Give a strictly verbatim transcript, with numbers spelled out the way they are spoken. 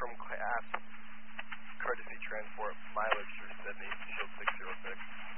from class, courtesy transport, mileage through Sydney, Shield six zero six.